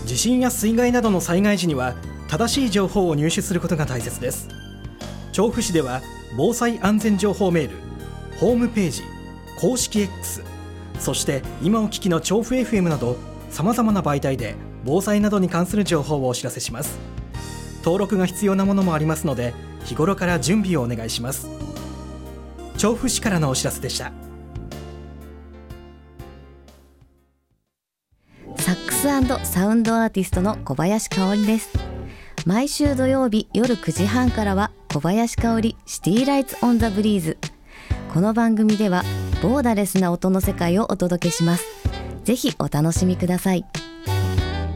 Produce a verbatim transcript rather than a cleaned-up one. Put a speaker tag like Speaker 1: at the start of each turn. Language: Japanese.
Speaker 1: 地震や水害などの災害時には正しい情報を入手することが大切です。調布市では防災安全情報メール、ホームページ、公式 X、 そして今お聞きの調布 エフエム などさまざまな媒体で防災などに関する情報をお知らせします。登録が必要なものもありますので、日頃から準備をお願いします。調布市からのお知らせでした。
Speaker 2: サックス&サウンドアーティストの小林香織です。毎週土曜日夜くじはんからは小林香織シティライツオンザブリーズ。この番組ではボーダレスな音の世界をお届けします。ぜひお楽しみください。